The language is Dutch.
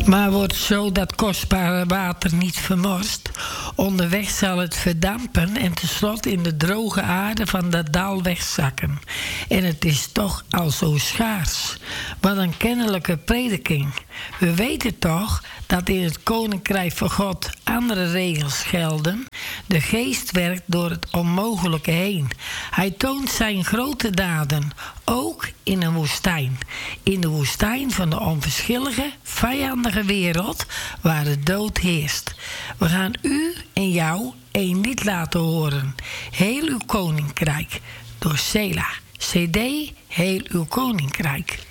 Maar wordt zo dat kostbare water niet vermorst. Onderweg zal het verdampen en tenslotte in de droge aarde van dat dal wegzakken. En het is toch al zo schaars. Wat een kennelijke prediking. We weten toch dat in het koninkrijk van God andere regels gelden. De geest werkt door het onmogelijke heen. Hij toont zijn grote daden, ook in een woestijn. In de woestijn van de onverschillige, vijandige wereld waar de dood heerst. We gaan u en jou één lied laten horen. Heel uw koninkrijk, door Sela. CD, heel uw koninkrijk.